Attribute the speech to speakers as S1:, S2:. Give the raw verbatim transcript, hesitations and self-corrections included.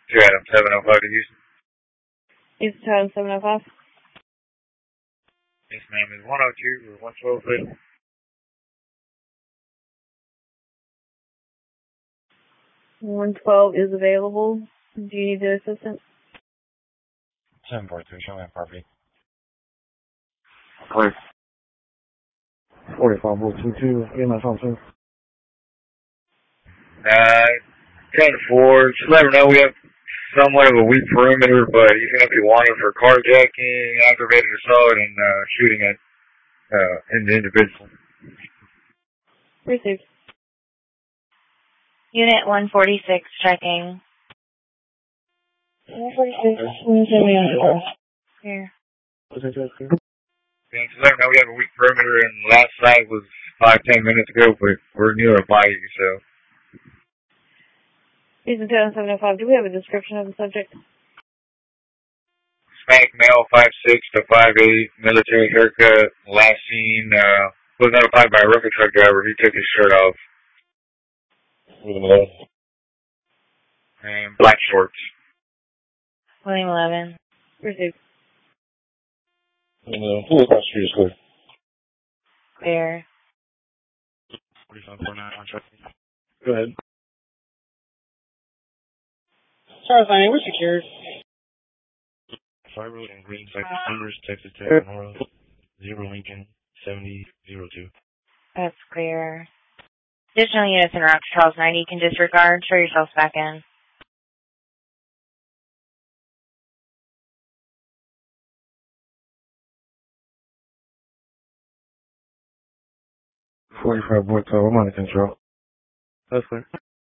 S1: two Adam seven oh five to Houston.
S2: Houston Adam seven oh five.
S1: Yes, ma'am. Is one oh two or one twelve available?
S2: one twelve is available. Do you need the assistance?
S1: seven four three, show me that property.
S3: Please. forty-five oh two two, E M S on two.
S1: Uh, ten four, just let them know we have somewhat of a weak perimeter, but he's going to be wanted for carjacking, aggravated assault, and uh, shooting at uh, an individual.
S2: Received.
S4: Unit one forty-six checking.
S2: one forty-six, one seventy-nine.
S4: Here.
S3: What's that, clear?
S1: Okay, so let them know we have a weak perimeter, and last sight was five, ten minutes ago, but we're near a bayou, so.
S2: Houston Adam seven oh five, do we have a description of the subject?
S1: Hispanic male, five six to five eight, military haircut, last seen, uh, was notified by a record truck driver. He took his shirt off. And black shorts.
S4: William eleven.
S2: Received.
S3: And, uh, who across the street is clear?
S4: Clear.
S1: forty-five forty-nine on truck.
S3: Go ahead.
S2: Charles Lane, we're secured.
S1: Fire Road and Green Side numbers, Texas Tech, Nora, zero Lincoln, seventy zero two.
S4: That's clear. Additional units in route to Charles ninety you can disregard. Show yourselves back in.
S3: forty-five Boy Tower, I'm under control.
S1: That's clear.